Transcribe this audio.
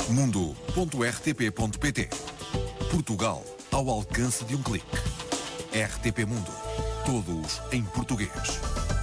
Mundo.rtp.pt. Portugal ao alcance de um clique. RTP Mundo. Todos em português.